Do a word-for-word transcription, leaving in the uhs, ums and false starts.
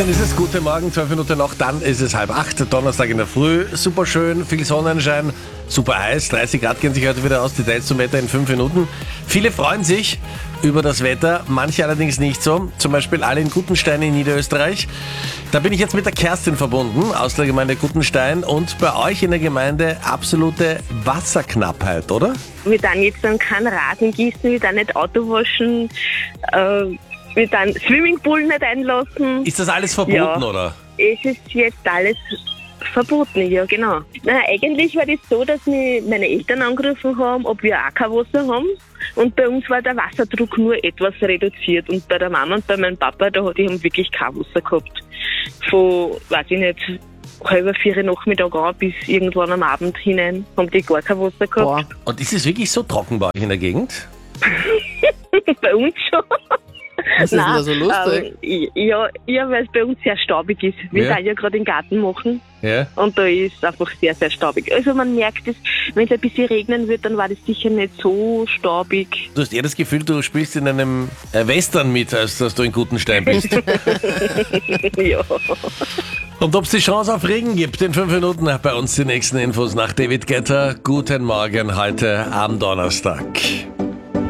achtzehn ist es, guten Morgen, zwölf Minuten noch, dann ist es halb acht, Donnerstag in der Früh, super schön, viel Sonnenschein, super heiß, dreißig Grad gehen sich heute wieder aus, Details zum Wetter in fünf Minuten. Viele freuen sich über das Wetter, manche allerdings nicht so, zum Beispiel alle in Gutenstein in Niederösterreich. Da bin ich jetzt mit der Kerstin verbunden, aus der Gemeinde Gutenstein, und bei euch in der Gemeinde absolute Wasserknappheit, oder? Wir dann jetzt dann keinen Rasen gießen, wir dann nicht Auto waschen, äh, wir dann Swimmingpool nicht einlassen. Ist das alles verboten, Ja. oder? Es ist jetzt alles verboten, ja genau. Na, eigentlich war das so, dass mich meine Eltern angerufen haben, ob wir auch kein Wasser haben. Und bei uns war der Wasserdruck nur etwas reduziert. Und bei der Mama und bei meinem Papa, da, die haben wirklich kein Wasser gehabt. Von, weiß ich nicht, halb vier Nachmittag an bis irgendwann am Abend hinein haben die gar kein Wasser gehabt. Boah. Und ist es wirklich so trocken bei euch in der Gegend? Bei uns schon. Was ist denn da so lustig? Ähm, ja, ja, weil es bei uns sehr staubig ist. Wir Ja. sind ja gerade den Garten machen Ja. und da ist es einfach sehr, sehr staubig. Also man merkt es, wenn es ein bisschen regnen wird, dann war das sicher nicht so staubig. Du hast eher das Gefühl, du spielst in einem äh, Western mit, als dass du in Gutenstein bist. Ja. Und ob es die Chance auf Regen gibt, in fünf Minuten bei uns die nächsten Infos nach David Guetta. Guten Morgen heute am Donnerstag.